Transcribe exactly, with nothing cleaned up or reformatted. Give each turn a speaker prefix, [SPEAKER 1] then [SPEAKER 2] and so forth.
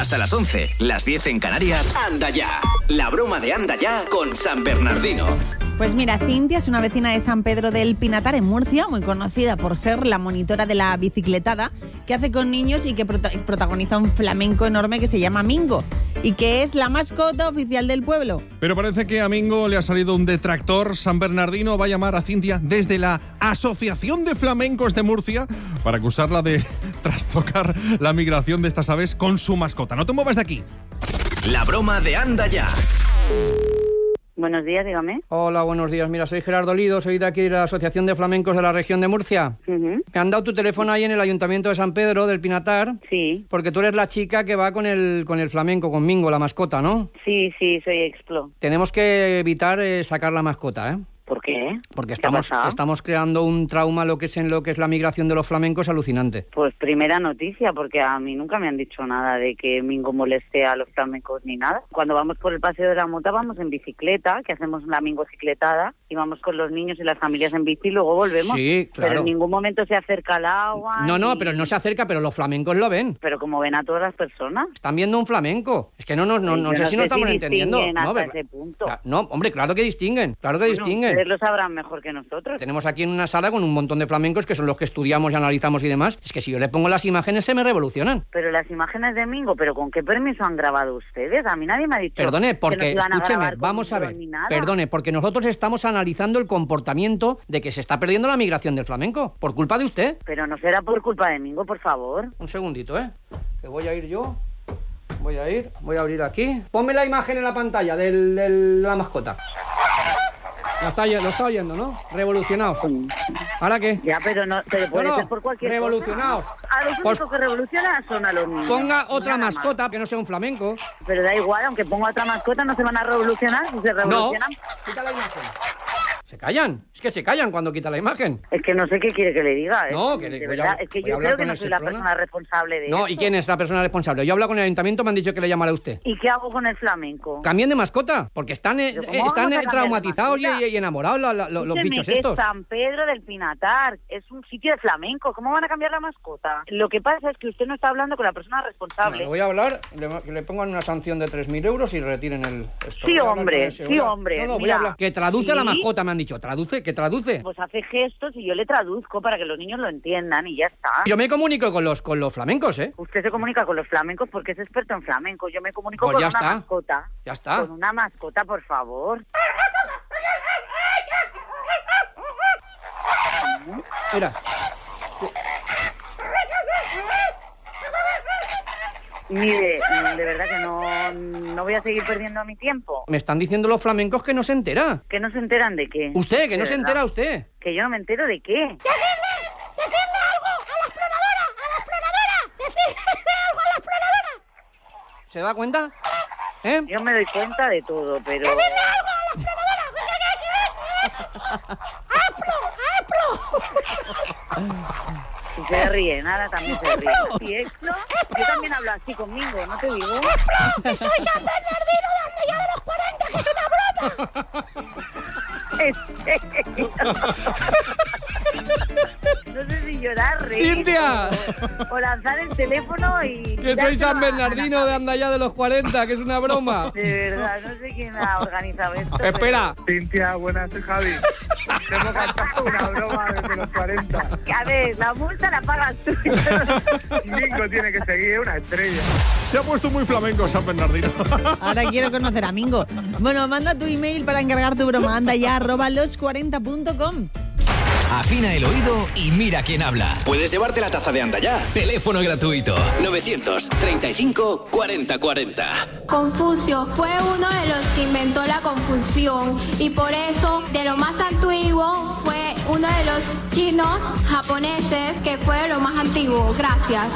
[SPEAKER 1] Hasta las once, las diez en Canarias. Anda ya. La broma de Anda ya con San Bernardino.
[SPEAKER 2] Pues mira, Cintia es una vecina de San Pedro del Pinatar, en Murcia, muy conocida por ser la monitora de la bicicletada que hace con niños y que prota- protagoniza un flamenco enorme que se llama Mingo y que es la mascota oficial del pueblo.
[SPEAKER 3] Pero parece que a Mingo le ha salido un detractor. San Bernardino va a llamar a Cintia desde la Asociación de Flamencos de Murcia para acusarla de trastocar la migración de estas aves con su mascota. No te muevas de aquí.
[SPEAKER 1] La broma de Anda ya.
[SPEAKER 4] Buenos días, dígame.
[SPEAKER 5] Hola, buenos días. Mira, soy Gerardo Lido, soy de aquí de la Asociación de Flamencos de la región de Murcia.
[SPEAKER 4] Uh-huh.
[SPEAKER 5] Me han dado tu teléfono ahí en el Ayuntamiento de San Pedro del Pinatar.
[SPEAKER 4] Sí.
[SPEAKER 5] Porque tú eres la chica que va con el con el flamenco, con Mingo, la mascota, ¿no?
[SPEAKER 4] Sí, sí, soy Explo.
[SPEAKER 5] Tenemos que evitar eh, sacar la mascota, ¿eh?
[SPEAKER 4] ¿Por qué?
[SPEAKER 5] Porque
[SPEAKER 4] ¿Qué ha
[SPEAKER 5] estamos,
[SPEAKER 4] pasado?
[SPEAKER 5] estamos creando un trauma lo que es en lo que es la migración de los flamencos alucinante.
[SPEAKER 4] Pues primera noticia, porque a mí nunca me han dicho nada de que Mingo moleste a los flamencos ni nada. Cuando vamos por el Paseo de la Mota vamos en bicicleta, que hacemos la Mingo cicletada, y vamos con los niños y las familias en bici y luego volvemos.
[SPEAKER 5] Sí, claro.
[SPEAKER 4] Pero en ningún momento se acerca al agua.
[SPEAKER 5] No, no,
[SPEAKER 4] y...
[SPEAKER 5] pero no se acerca, pero los flamencos lo ven.
[SPEAKER 4] Pero como ven a todas las personas.
[SPEAKER 5] Están viendo un flamenco. Es que no, no, no,
[SPEAKER 4] Sí,
[SPEAKER 5] no
[SPEAKER 4] yo
[SPEAKER 5] sé
[SPEAKER 4] no
[SPEAKER 5] si
[SPEAKER 4] sé
[SPEAKER 5] nos estamos
[SPEAKER 4] si
[SPEAKER 5] entendiendo.
[SPEAKER 4] distinguen
[SPEAKER 5] No,
[SPEAKER 4] hasta
[SPEAKER 5] pero-
[SPEAKER 4] ese punto.
[SPEAKER 5] Cla- no, hombre, claro que distinguen, claro que
[SPEAKER 4] Bueno,
[SPEAKER 5] distinguen.
[SPEAKER 4] ustedes lo sabrán mejor que nosotros.
[SPEAKER 5] Tenemos aquí en una sala con un montón de flamencos que son los que estudiamos y analizamos y demás. Es que si yo le pongo las imágenes se me revolucionan.
[SPEAKER 4] Pero las imágenes de Mingo, ¿pero con qué permiso han grabado ustedes? A mí nadie me ha dicho.
[SPEAKER 5] Perdone,
[SPEAKER 4] que
[SPEAKER 5] porque,
[SPEAKER 4] nos iban a
[SPEAKER 5] escúcheme,
[SPEAKER 4] grabar con
[SPEAKER 5] vamos a
[SPEAKER 4] un
[SPEAKER 5] ver.
[SPEAKER 4] dron ni nada.
[SPEAKER 5] Perdone, porque nosotros estamos analizando el comportamiento de que se está perdiendo la migración del flamenco. Por culpa de usted.
[SPEAKER 4] Pero no será por culpa de Mingo, por favor.
[SPEAKER 5] Un segundito, ¿eh? Que voy a ir yo. Voy a ir, voy a abrir aquí. Ponme la imagen en la pantalla del- del- de la mascota. Lo está, oye- lo está oyendo, ¿no? Revolucionados. ¿Ahora qué?
[SPEAKER 4] Ya, pero no, pero puede
[SPEAKER 5] No, no,
[SPEAKER 4] ser por cualquier
[SPEAKER 5] revolucionados.
[SPEAKER 4] cosa. A los
[SPEAKER 5] Pues-
[SPEAKER 4] únicos que revolucionan son a los niños.
[SPEAKER 5] Ponga otra
[SPEAKER 4] Nada más.
[SPEAKER 5] mascota que no sea un flamenco.
[SPEAKER 4] Pero da igual, aunque ponga otra mascota, no se van a revolucionar. Si se
[SPEAKER 5] No,
[SPEAKER 4] revolucionan,
[SPEAKER 5] quita la imagen. Se callan, es que se callan cuando quita la imagen.
[SPEAKER 4] es que no sé qué quiere que le diga. ¿eh?
[SPEAKER 5] No, que le-
[SPEAKER 4] de
[SPEAKER 5] voy a-
[SPEAKER 4] verdad, es que
[SPEAKER 5] voy a
[SPEAKER 4] yo
[SPEAKER 5] hablar
[SPEAKER 4] creo que
[SPEAKER 5] con
[SPEAKER 4] no
[SPEAKER 5] el
[SPEAKER 4] soy la
[SPEAKER 5] Seprona.
[SPEAKER 4] persona responsable de
[SPEAKER 5] No,
[SPEAKER 4] esto.
[SPEAKER 5] ¿y quién es la persona responsable? Yo he hablado con el ayuntamiento, me han dicho que le llamará a usted.
[SPEAKER 4] ¿Y qué hago con el flamenco?
[SPEAKER 5] Cambien de mascota, porque están, eh,
[SPEAKER 4] ¿Pero cómo
[SPEAKER 5] eh, están
[SPEAKER 4] vamos a
[SPEAKER 5] eh,
[SPEAKER 4] cambiar de
[SPEAKER 5] traumatizados y,
[SPEAKER 4] mascota?
[SPEAKER 5] y enamorados la- la- los, los
[SPEAKER 4] Escúcheme,
[SPEAKER 5] bichos
[SPEAKER 4] que
[SPEAKER 5] estos.
[SPEAKER 4] es San Pedro del Pinatar, es un sitio de flamenco. ¿Cómo van a cambiar la mascota? Lo que pasa es que usted no está hablando con la persona
[SPEAKER 5] No,
[SPEAKER 4] responsable.
[SPEAKER 5] le voy a hablar, le, que le pongan una sanción de tres mil euros y retiren el... esto.
[SPEAKER 4] Sí,
[SPEAKER 5] Voy a hablar
[SPEAKER 4] hombre,
[SPEAKER 5] con ese,
[SPEAKER 4] sí,
[SPEAKER 5] voy a-
[SPEAKER 4] hombre,
[SPEAKER 5] No, no, voy
[SPEAKER 4] mira.
[SPEAKER 5] a hablar. Que traduce a la
[SPEAKER 4] Sí.
[SPEAKER 5] mascota, me han dicho. Traduce, que traduce.
[SPEAKER 4] Pues hace gestos y yo le traduzco para que los niños lo entiendan y ya está.
[SPEAKER 5] Yo me comunico con los, con los flamencos, ¿eh?
[SPEAKER 4] Usted se comunica con los flamencos porque es experto en flamenco. Yo me comunico
[SPEAKER 5] Pues
[SPEAKER 4] con
[SPEAKER 5] ya
[SPEAKER 4] una
[SPEAKER 5] está.
[SPEAKER 4] mascota.
[SPEAKER 5] Ya está.
[SPEAKER 4] Con una mascota, por favor.
[SPEAKER 5] Mira,
[SPEAKER 4] Mire, de verdad que no, no voy a seguir perdiendo mi tiempo.
[SPEAKER 5] me están diciendo los flamencos que no se entera.
[SPEAKER 4] ¿Que no se enteran de qué?
[SPEAKER 5] Usted, que
[SPEAKER 4] De
[SPEAKER 5] no se
[SPEAKER 4] verdad.
[SPEAKER 5] entera usted.
[SPEAKER 4] Que yo no me entero de qué.
[SPEAKER 5] ¿Se da cuenta? ¿Eh?
[SPEAKER 4] Yo me doy cuenta de todo, pero... Si se ríe, nada, también se ríe. ¿Y esto? Yo también hablo así conmigo, ¿no te digo?
[SPEAKER 6] ¡Que soy San Bernardino de Anda ya de los cuarenta, que es una broma!
[SPEAKER 4] ¿En serio? No sé si llorar, reír
[SPEAKER 5] ¡Cintia!
[SPEAKER 4] o, o lanzar el teléfono y...
[SPEAKER 5] Que soy
[SPEAKER 4] dárselo
[SPEAKER 5] San
[SPEAKER 4] a-
[SPEAKER 5] Bernardino de Anda ya de los cuarenta, que es una broma.
[SPEAKER 4] De verdad, no sé quién ha organizado esto.
[SPEAKER 5] Espera.
[SPEAKER 7] Cintia, buenas, soy Javi. Te hemos cantado una broma desde los cuarenta.
[SPEAKER 4] pero- A ver, la multa la pagas tú.
[SPEAKER 7] Mingo tiene que seguir, una estrella.
[SPEAKER 3] Se ha puesto muy flamenco San Bernardino.
[SPEAKER 2] Ahora quiero conocer a Mingo. Bueno, manda tu email para encargar tu broma. Anda ya, arroba los cuarenta punto com.
[SPEAKER 1] Afina el oído y mira quién habla. Puedes llevarte la taza de Anda ya. Teléfono gratuito. novecientos treinta y cinco cuarenta cuarenta.
[SPEAKER 8] Confucio fue uno de los que inventó la confusión y por eso de lo más antiguo fue uno de los chinos japoneses que fue de lo más antiguo. Gracias.